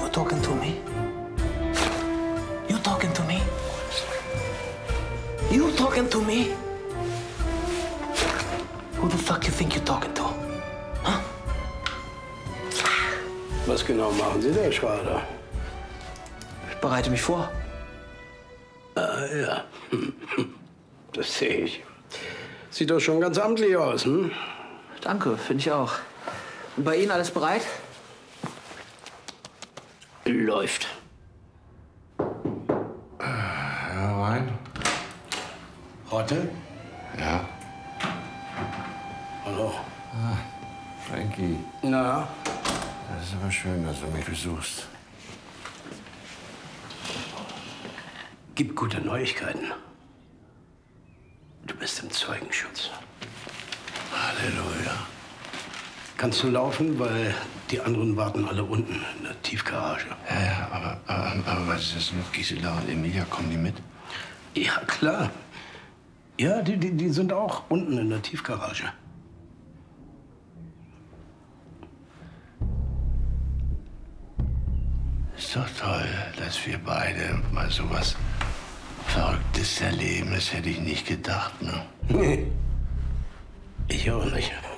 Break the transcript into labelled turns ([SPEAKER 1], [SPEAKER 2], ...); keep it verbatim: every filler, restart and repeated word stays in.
[SPEAKER 1] talking to me? You talking to me? You talking to me? Who the fuck you think you're talking to? Huh?
[SPEAKER 2] Was genau machen Sie da, Schrader?
[SPEAKER 1] Ich bereite mich vor.
[SPEAKER 2] Ah, ja. Das sehe ich. Sieht doch schon ganz amtlich aus, hm?
[SPEAKER 1] Danke, finde ich auch. Und bei Ihnen alles bereit?
[SPEAKER 2] Läuft.
[SPEAKER 3] Ja, rein.
[SPEAKER 2] Rotte?
[SPEAKER 3] Ja.
[SPEAKER 2] Hallo.
[SPEAKER 3] Ah, Frankie.
[SPEAKER 2] Na?
[SPEAKER 3] Das ist aber schön, dass du mich besuchst.
[SPEAKER 2] Gibt gute Neuigkeiten. Du bist im Zeugenschutz.
[SPEAKER 3] Halleluja.
[SPEAKER 2] Kannst du laufen, weil die anderen warten alle unten in der Tiefgarage.
[SPEAKER 3] Ja, ja, aber, aber, aber was ist das mit Gisela und Emilia? Kommen die mit?
[SPEAKER 2] Ja, klar. Ja, die, die, die sind auch unten in der Tiefgarage.
[SPEAKER 3] Ist doch toll, dass wir beide mal sowas Verrücktes erleben. Das hätte ich nicht gedacht, ne?
[SPEAKER 2] Nee. Ich auch nicht.